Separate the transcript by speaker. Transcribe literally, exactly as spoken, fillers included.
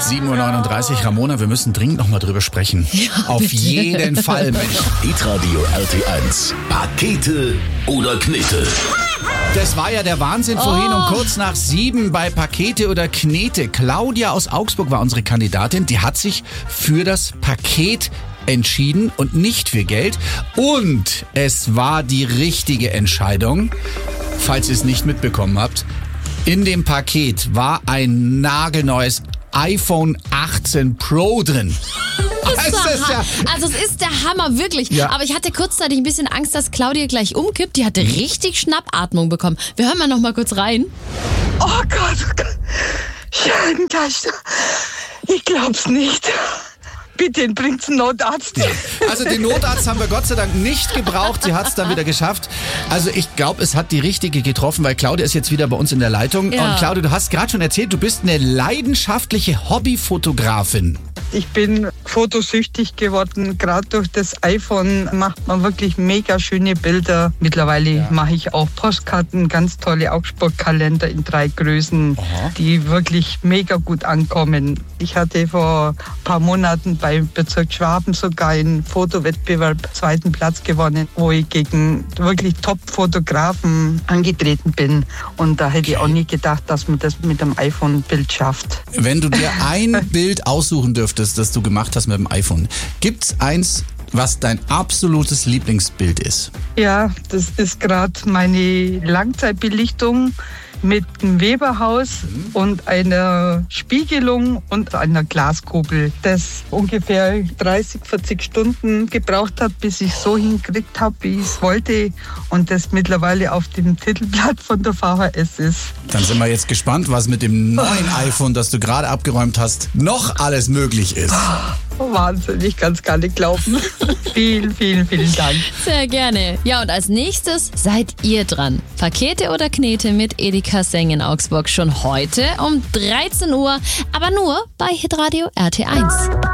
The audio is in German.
Speaker 1: sieben Uhr neununddreißig, Ramona, wir müssen dringend nochmal drüber sprechen.
Speaker 2: Ja,
Speaker 1: Auf
Speaker 2: bitte.
Speaker 1: jeden Fall, Mensch.
Speaker 3: Hitradio R T eins. Pakete oder Knete?
Speaker 1: Das war ja der Wahnsinn vorhin
Speaker 2: Oh.
Speaker 1: um kurz nach sieben bei Pakete oder Knete. Claudia aus Augsburg war unsere Kandidatin. Die hat sich für das Paket entschieden und nicht für Geld. Und es war die richtige Entscheidung, falls ihr es nicht mitbekommen habt. In dem Paket war ein nagelneues iPhone achtzehn Pro drin.
Speaker 2: Das ist
Speaker 1: Das
Speaker 2: der
Speaker 1: ist ja-
Speaker 2: Ha- also es ist der Hammer, wirklich.
Speaker 1: Ja.
Speaker 2: Aber ich hatte kurzzeitig ein bisschen Angst, dass Claudia gleich umkippt. Die hatte richtig Schnappatmung bekommen. Wir hören mal noch mal kurz rein.
Speaker 4: Oh Gott, oh Gott. Scheibenkleister. Ich glaub's nicht. Bitte bringt's einen Notarzt.
Speaker 1: Also den Notarzt haben wir Gott sei Dank nicht gebraucht. Sie hat es dann wieder geschafft. Also ich glaube, es hat die richtige getroffen, weil Claudia ist jetzt wieder bei uns in der Leitung.
Speaker 2: Ja.
Speaker 1: Und Claudia, du hast gerade schon erzählt, du bist eine leidenschaftliche Hobbyfotografin.
Speaker 4: Ich bin fotosüchtig geworden. Gerade durch das iPhone macht man wirklich mega schöne Bilder. Mittlerweile mache ich auch Postkarten, ganz tolle Augsburg-Kalender in drei Größen, die wirklich mega gut ankommen. Ich hatte vor ein paar Monaten beim Bezirk Schwaben sogar einen Fotowettbewerb zweiten Platz gewonnen, wo ich gegen wirklich Top-Fotografen angetreten bin. Und da hätte ich auch nie gedacht, dass man das mit einem iPhone-Bild schafft.
Speaker 1: Wenn du dir ein Bild aussuchen dürftest, das du gemacht hast mit dem iPhone, gibt's eins, was dein absolutes Lieblingsbild ist?
Speaker 4: Ja, das ist gerade meine Langzeitbelichtung mit einem Weberhaus und einer Spiegelung und einer Glaskugel, das ungefähr dreißig, vierzig Stunden gebraucht hat, bis ich so hingekriegt habe, wie ich es wollte, und das mittlerweile auf dem Titelblatt von der V H S ist.
Speaker 1: Dann sind wir jetzt gespannt, was mit dem neuen iPhone, das du gerade abgeräumt hast, noch alles möglich ist.
Speaker 4: Wahnsinn, ich kann es gar nicht glauben. vielen, vielen, vielen Dank.
Speaker 2: Sehr gerne. Ja, und als nächstes seid ihr dran. Pakete oder Knete mit Edeka Seng in Augsburg schon heute um dreizehn Uhr, aber nur bei Hitradio R T eins.